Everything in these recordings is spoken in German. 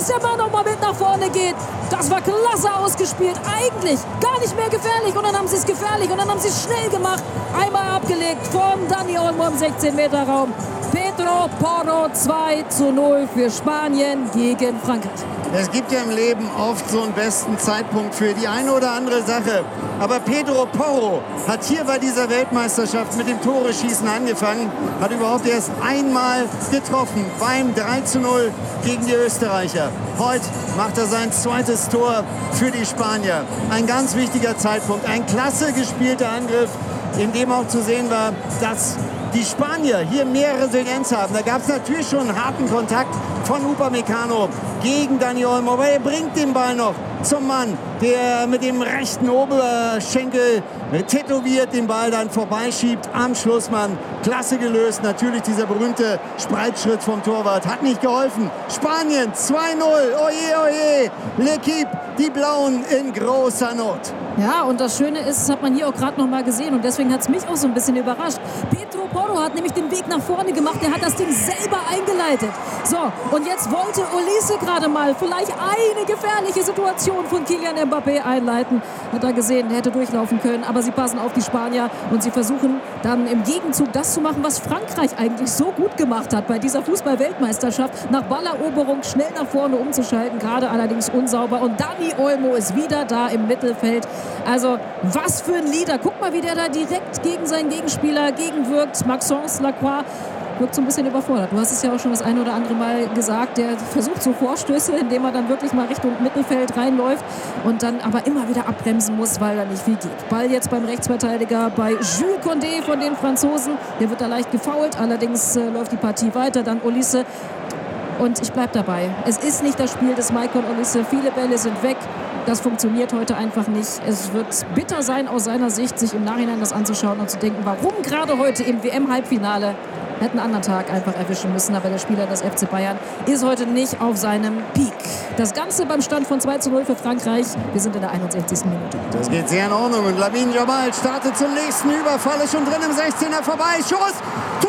dass der Mann auch mal mit nach vorne geht. Das war klasse ausgespielt. Eigentlich gar nicht mehr gefährlich. Und dann haben sie es gefährlich und dann haben sie es schnell gemacht. Einmal abgelegt von Dani Olmo im 16-Meter-Raum. Pedro Porro 2:0 für Spanien gegen Frankreich. Es gibt ja im Leben oft so einen besten Zeitpunkt für die eine oder andere Sache. Aber Pedro Porro hat hier bei dieser Weltmeisterschaft mit dem Tore-Schießen angefangen, hat überhaupt erst einmal getroffen beim 3:0 gegen die Österreicher. Heute macht er sein zweites Tor für die Spanier. Ein ganz wichtiger Zeitpunkt, ein klasse gespielter Angriff, in dem auch zu sehen war, dass die Spanier hier mehr Resilienz haben. Da gab es natürlich schon einen harten Kontakt von Upamecano gegen Dani Olmo, aber er bringt den Ball noch zum Mann, der mit dem rechten Oberschenkel tätowiert den Ball dann vorbeischiebt am Schlussmann. Klasse gelöst, natürlich dieser berühmte Spreitschritt vom Torwart hat nicht geholfen. Spanien 2:0, oje, oje, L'Équipe, die Blauen in großer Not. Ja, und das Schöne ist, das hat man hier auch gerade noch mal gesehen und deswegen hat es mich auch so ein bisschen überrascht. Pedro Porro hat nämlich den Weg nach vorne gemacht, er hat das Ding selber eingeleitet. So, und jetzt wollte Olise gerade mal vielleicht eine gefährliche Situation von Kylian Mbappé einleiten. Hat er gesehen, der hätte durchlaufen können, aber sie passen auf die Spanier und sie versuchen dann im Gegenzug das zu machen, was Frankreich eigentlich so gut gemacht hat bei dieser Fußball-Weltmeisterschaft. Nach Balleroberung schnell nach vorne umzuschalten, gerade allerdings unsauber. Und Dani Olmo ist wieder da im Mittelfeld. Also was für ein Leader. Guck mal, wie der da direkt gegen seinen Gegenspieler gegenwirkt. Maxence Lacroix wirkt so ein bisschen überfordert. Du hast es ja auch schon das eine oder andere Mal gesagt. Der versucht so Vorstöße, indem er dann wirklich mal Richtung Mittelfeld reinläuft und dann aber immer wieder abbremsen muss, weil da nicht viel geht. Ball jetzt beim Rechtsverteidiger bei Jules Condé von den Franzosen. Der wird da leicht gefoult. Allerdings läuft die Partie weiter. Dann Olise. Und ich bleibe dabei. Es ist nicht das Spiel des Maicon Olise. Viele Bälle sind weg. Das funktioniert heute einfach nicht. Es wird bitter sein aus seiner Sicht, sich im Nachhinein das anzuschauen und zu denken, warum gerade heute im WM-Halbfinale hätten einen anderen Tag einfach erwischen müssen. Aber der Spieler des FC Bayern ist heute nicht auf seinem Peak. Das Ganze beim Stand von 2:0 für Frankreich. Wir sind in der 61. Minute. Das geht sehr in Ordnung. Und Lamine Yamal startet zum nächsten Überfall. Ist schon drin im 16er vorbei. Schuss. Tor!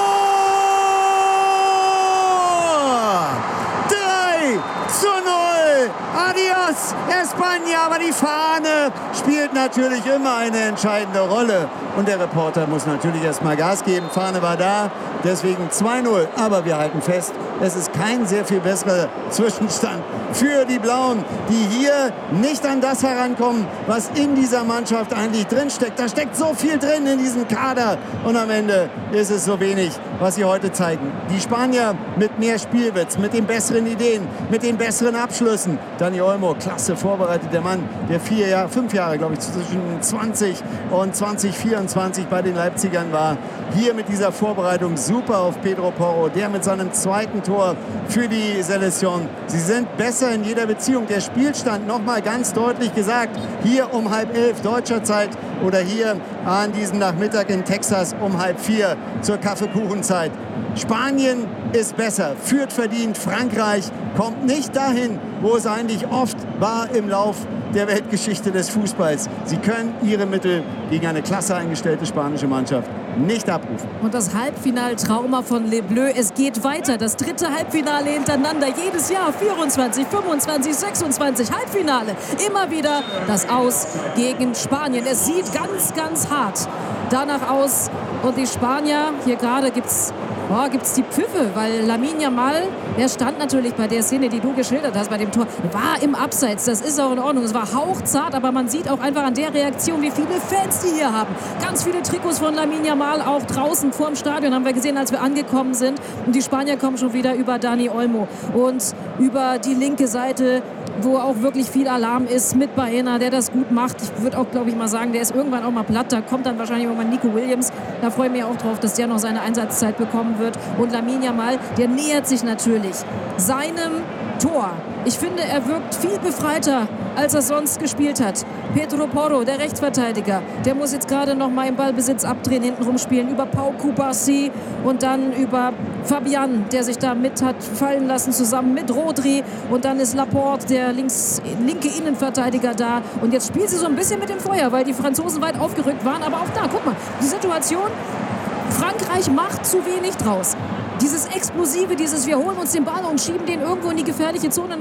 3:0. Adios, España. Aber die Fahne spielt natürlich immer eine entscheidende Rolle. Und der Reporter muss natürlich erstmal Gas geben. Fahne war da, deswegen 2:0. Aber wir halten fest, es ist kein sehr viel besserer Zwischenstand für die Blauen, die hier nicht an das herankommen, was in dieser Mannschaft eigentlich drinsteckt. Da steckt so viel drin in diesem Kader. Und am Ende ist es so wenig, was sie heute zeigen. Die Spanier mit mehr Spielwitz, mit den besseren Ideen, mit den besseren Abschlüssen. Dani Olmo, klasse vorbereitet, der Mann, der 5 Jahre, glaube ich, zwischen 20 und 2024 bei den Leipzigern war. Hier mit dieser Vorbereitung super auf Pedro Porro, der mit seinem zweiten Tor für die Selektion. Sie sind besser in jeder Beziehung. Der Spielstand, nochmal ganz deutlich gesagt, hier um 10:30 deutscher Zeit oder hier an diesem Nachmittag in Texas um 3:30 zur Kaffeekuchenzeit. Spanien ist besser, führt verdient. Frankreich kommt nicht dahin, wo es eigentlich oft war im Lauf der Weltgeschichte des Fußballs. Sie können ihre Mittel gegen eine klasse eingestellte spanische Mannschaft nicht abrufen. Und das Halbfinaltrauma von Les Bleus, es geht weiter. Das dritte Halbfinale hintereinander. Jedes Jahr 24, 25, 26 Halbfinale. Immer wieder das Aus gegen Spanien. Es sieht ganz, ganz hart danach aus. Und die Spanier, hier gerade gibt's die Pfiffe, weil Lamine Yamal, der stand natürlich bei der Szene, die du geschildert hast, bei dem Tor, war im Abseits. Das ist auch in Ordnung. Es war hauchzart, aber man sieht auch einfach an der Reaktion, wie viele Fans die hier haben. Ganz viele Trikots von Lamine Yamal, auch draußen vorm Stadion, haben wir gesehen, als wir angekommen sind. Und die Spanier kommen schon wieder über Dani Olmo und über die linke Seite, wo auch wirklich viel Alarm ist mit Baena, der das gut macht. Ich würde auch, glaube ich, mal sagen, der ist irgendwann auch mal platt. Da kommt dann wahrscheinlich irgendwann Nico Williams. Da freue ich mich auch drauf, dass der noch seine Einsatzzeit bekommen wird. Und Lamine Yamal, der nähert sich natürlich seinem Tor. Ich finde, er wirkt viel befreiter, als er sonst gespielt hat. Pedro Porro, der Rechtsverteidiger, der muss jetzt gerade noch mal im Ballbesitz abdrehen, hinten rumspielen, über Pau Cubarsí und dann über Fabian, der sich da mit hat fallen lassen, zusammen mit Rodri. Und dann ist Laporte, der linke Innenverteidiger, da. Und jetzt spielt sie so ein bisschen mit dem Feuer, weil die Franzosen weit aufgerückt waren. Aber auch da, guck mal, die Situation, Frankreich macht zu wenig draus. Dieses Explosive, wir holen uns den Ball und schieben den irgendwo in die gefährliche Zone.